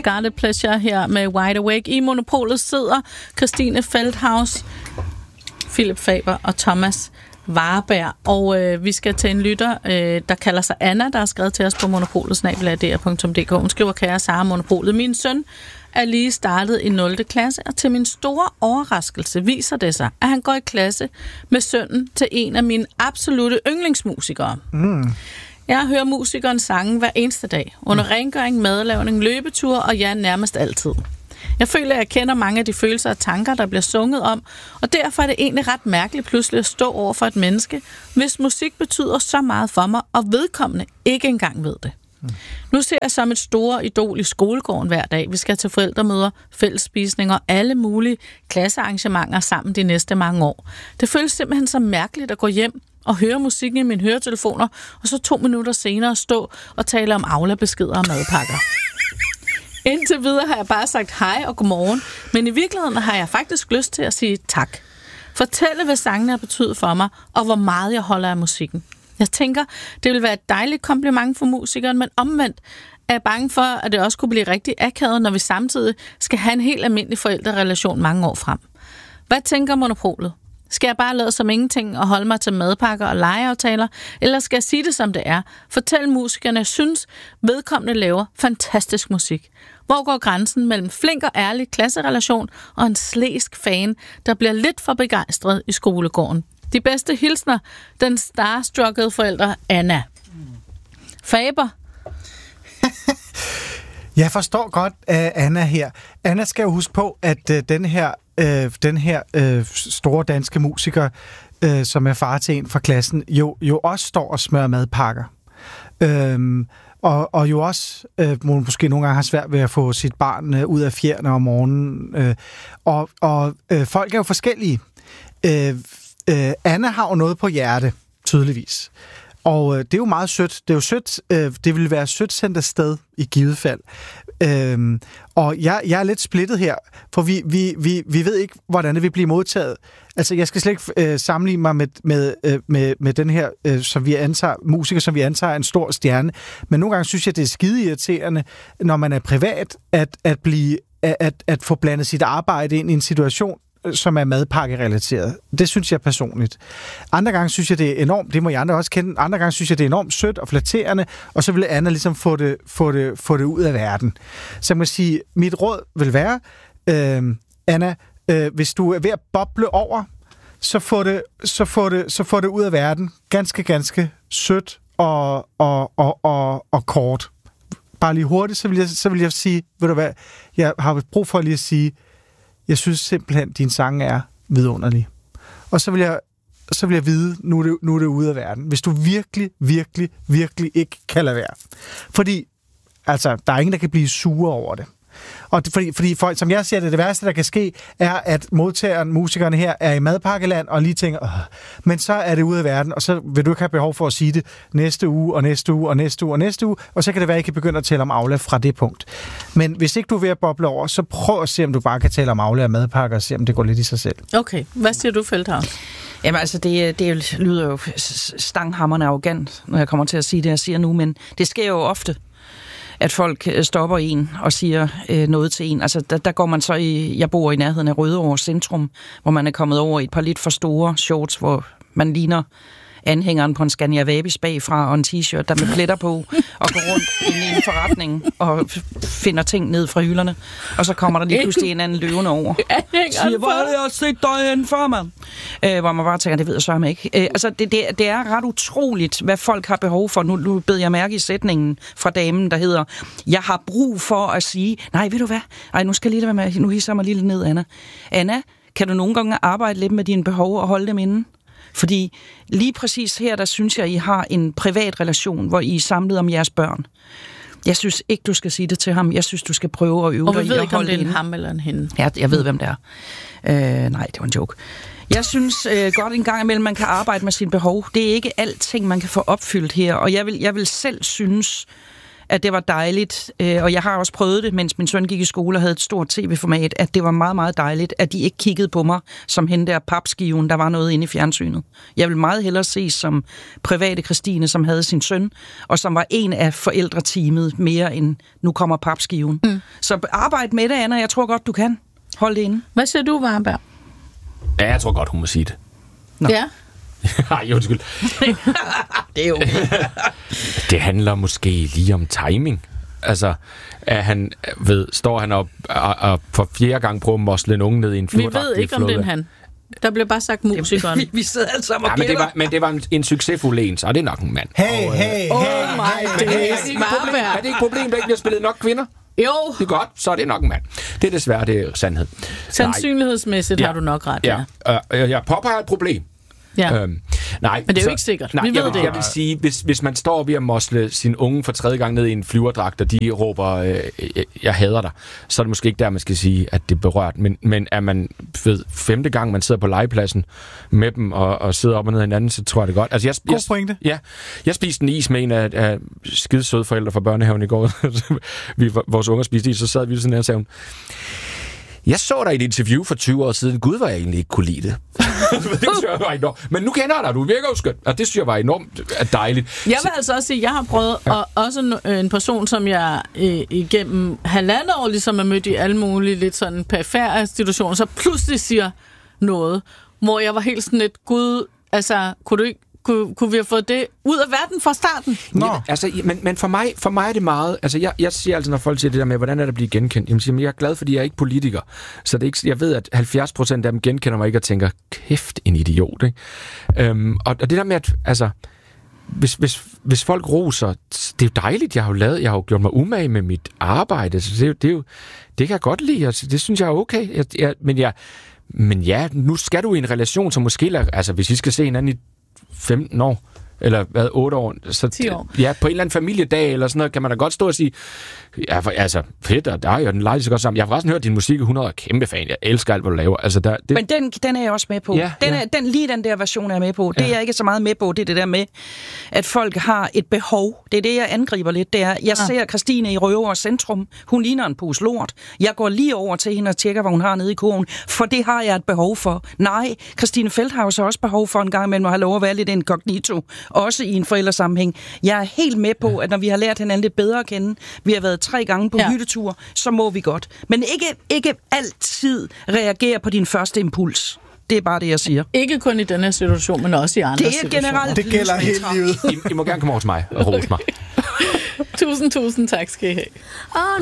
Scarlet Pleasure her med Wide Awake. I Monopolet sidder Christine Feldhaus, Philip Faber og Thomas Warberg. Og vi skal til en lytter, der kalder sig Anna, der har skrevet til os på monopolet@dr.dk. Hun skriver: kære Sara Monopolet, min søn er lige startet i 0. klasse, og til min store overraskelse viser det sig, at han går i klasse med sønnen til en af mine absolutte yndlingsmusikere. Jeg hører musikeren sange hver eneste dag, under rengøring, madlavning, løbeture og nærmest altid. Jeg føler, at jeg kender mange af de følelser og tanker, der bliver sunget om, og derfor er det egentlig ret mærkeligt pludselig at stå over for et menneske, hvis musik betyder så meget for mig, og vedkommende ikke engang ved det. Nu ser jeg som et store idol i skolegården hver dag. Vi skal til forældremøder, fællesspisninger og alle mulige klassearrangementer sammen de næste mange år. Det føles simpelthen så mærkeligt at gå hjem og høre musikken i mine høretelefoner, og så 2 minutter senere stå og tale om Aula-beskeder og madpakker. Indtil videre har jeg bare sagt hej og godmorgen, men i virkeligheden har jeg faktisk lyst til at sige tak. Fortælle, hvad sangene har betydet for mig, og hvor meget jeg holder af musikken. Jeg tænker, det vil være et dejligt kompliment for musikeren, men omvendt er jeg bange for, at det også kunne blive rigtig akavet, når vi samtidig skal have en helt almindelig forældrerelation mange år frem. Hvad tænker Monopolet? Skal jeg bare lade som ingenting og holde mig til madpakker og legeaftaler? Eller skal jeg sige det, som det er? Fortæl musikerne, jeg synes, vedkommende laver fantastisk musik. Hvor går grænsen mellem flink og ærlig klasserelation og en slæsk fan, der bliver lidt for begejstret i skolegården? De bedste hilsner, den starstruckede forælder Anna. Faber? Jeg forstår godt Anna her. Anna skal jo huske på, at den her store danske musiker, som er far til en fra klassen, jo også står og smører madpakker. Og jo også måske nogle gange har svært ved at få sit barn ud af fjerne om morgenen. Og folk er jo forskellige. Anna har jo noget på hjerte, tydeligvis. Og det er jo meget sødt. Det er jo sødt. Det vil være sødt sendt afsted i givet fald. Og jeg er lidt splittet her, for vi ved ikke, hvordan det vil blive modtaget. Altså, jeg skal slet ikke sammenligne mig med den her, som vi antager, musiker, som vi antager er en stor stjerne. Men nogle gange synes jeg, det er skide irriterende, når man er privat, at få blandet sit arbejde ind i en situation, som er madpakkerelateret. Det synes jeg personligt. Andre gange synes jeg, det er enormt, det må jeg andre også kende, andre gange synes jeg, det er enormt sødt og flatterende, og så vil Anna ligesom få det ud af verden. Så man kan sige, mit råd vil være, Anna, hvis du er ved at boble over, så få det ud af verden. Ganske, ganske sødt og kort. Bare lige hurtigt, så vil jeg sige, ved du hvad, jeg har brug for lige at sige, jeg synes simpelthen, at din sang er vidunderlig. Og så vil jeg vide, nu er det ude af verden. Hvis du virkelig ikke kan lade være. Fordi, altså, der er ingen, der kan blive sure over det. Og fordi folk, som jeg siger, det værste, der kan ske, er, at musikerne her, er i madpakkeland, og lige tænker, men så er det ude af verden, og så vil du ikke have behov for at sige det næste uge, og næste uge, og næste uge, og næste uge, og så kan det være, at I kan begynde at tale om Aula fra det punkt. Men hvis ikke du er ved at boble over, så prøv at se, om du bare kan tale om Aula og madpakker, og se, om det går lidt i sig selv. Okay, hvad siger du, Feldhaus? Jamen altså, det lyder jo stanghamrende arrogant, når jeg kommer til at sige det, jeg siger nu, men det sker jo ofte, at folk stopper en og siger noget til en. Altså, der går man så jeg bor i nærheden af Rødovre Centrum, hvor man er kommet over i et par lidt for store shorts, hvor man ligner anhængeren på en Scania Vabis bagfra og en t-shirt, der med pletter på, og går rundt i en forretning og finder ting ned fra hylderne. Og så kommer der lige pludselig en anden løvende over. Siger, hvor er det, jeg har set dig hen for, mand? Hvor man bare tænker, det ved jeg så ikke. Altså, det er ret utroligt, hvad folk har behov for. Nu bed jeg mærke i sætningen fra damen, der hedder, jeg har brug for at sige, nej, ved du hvad? Ej, nu skal jeg lige være med, nu hisser mig lige ned, Anna. Anna, kan du nogle gange arbejde lidt med dine behov og holde dem inde? Fordi lige præcis her, der synes jeg, I har en privat relation, hvor I er samlet om jeres børn. Jeg synes ikke, du skal sige det til ham. Jeg synes, du skal prøve at øve dig i at holde det. Og vi ved ikke, om det er en ham eller en hende. Ja, jeg ved, hvem det er. Nej, det var en joke. Jeg synes godt en gang imellem, man kan arbejde med sine behov. Det er ikke alting, man kan få opfyldt her. Og jeg vil selv synes, at det var dejligt, og jeg har også prøvet det, mens min søn gik i skole og havde et stort tv-format, at det var meget, meget dejligt, at de ikke kiggede på mig som hende der papskiven, der var noget inde i fjernsynet. Jeg vil meget hellere ses som private Christine, som havde sin søn, og som var en af forældreteamet mere end nu kommer papskiven. Så arbejde med det, Anna. Jeg tror godt, du kan. Hold det inde. Hvad siger du, Varberg? Ja, jeg tror godt, hun må sige det. Nå. Ja. Ej, undskyld. Det er jo... Det handler måske lige om timing. Altså, at han står han op og for 4. gang prøver at mosle en unge ned i en floddragt. Vi ved ikke, om det er han. Der blev bare sagt musikeren. Vi sidder alle sammen og men det var en succesfuld en, så er det nok en mand. Hey. Oh my days, Varberg. Er det ikke et problem, der ikke bliver spillet nok kvinder? Jo. Det er godt, så er det nok en mand. Det er desværre, det er sandhed. Sandsynlighedsmæssigt har du nok ret, ja. Jeg påpeger et problem. Ja. Nej, men det er jo ikke sikkert. Vi ved det. Jeg vil sige, hvis man står ved at mosle sin unge for 3. gang ned i en flyverdragt, og de råber, jeg hader dig, så er det måske ikke der, man skal sige, at det er berørt. Men er man 5. gang, man sidder på legepladsen med dem og sidder op og ned i hinanden, så tror jeg det godt. Altså, God pointe. Ja, jeg spiste en is med en af skidesøde forældre fra børnehaven i går. Vores unger spiste is, så sad vi sådan her og sagde, jeg så dig i et interview for 20 år siden. Gud, var jeg egentlig ikke kunne lide det. Det synes jeg var enormt. Men nu kender jeg dig, du virker jo skønt. Og det synes jeg var enormt dejligt. Jeg vil altså også sige, at jeg har prøvet, og også en person, som jeg igennem 1,5 år ligesom er mødt i alle mulige lidt sådan perifære institutioner, så pludselig siger noget, hvor jeg var helt sådan lidt, gud, altså, kunne vi have fået det ud af verden fra starten? Ja, altså, men for mig er det meget... Altså, jeg siger altså, når folk siger det der med, hvordan er det at blive genkendt? Jamen, siger, jeg er glad, fordi jeg er ikke politiker. Så det er ikke, jeg ved, at 70% af dem genkender mig ikke og tænker, kæft, en idiot, ikke? Og det der med, at... Altså, hvis folk roser, det er jo dejligt, jeg har jo gjort mig umage med mit arbejde, så det kan jeg godt lide, altså, det synes jeg er okay. Men ja, nu skal du i en relation, som måske... Altså, hvis I skal se hinanden i 15 år, eller 8 år, så 10 år. Ja, på en eller anden familiedag, eller sådan noget, kan man da godt stå og sige, ja, altså, fedt, og der er jo den lejlighed så godt sammen. Jeg har forresten hørt din musik i 100 år, kæmpe fan, jeg elsker alt, hvad du laver. Altså, Men den er jeg også med på. Ja, lige den der version er jeg med på. Det er jeg ikke så meget med på, det er det der med, at folk har et behov. Det er det, jeg angriber lidt. Det er, jeg ser Christine i Røver Centrum, hun ligner en pose lort. Jeg går lige over til hende og tjekker, hvad hun har nede i kurven, for det har jeg et behov for. Nej, Christine Feldthaus har også behov for en gang imellem at have lov at være lidt inkognito, også i en forældresammenhæng. Jeg er helt med på, at når vi har lært hinanden lidt bedre at kende, vi har været 3 gange på hyttetur, så må vi godt. Men ikke altid reagere på din første impuls. Det er bare det, jeg siger. Ikke kun i denne situation, men også i andre situationer. Det er generelt. Det gælder hele livet. I må gerne komme over til mig og rose mig. Tusind tak skal I have.